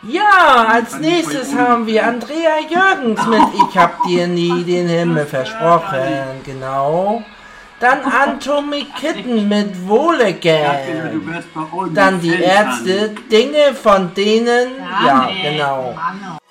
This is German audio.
Ja, als nächstes haben wir Andrea Jürgens mit Ich hab dir nie den Himmel versprochen, genau. Dann Atomic Kitten mit Wohl Again. Dann die Ärzte, Dinge von denen, ja, genau.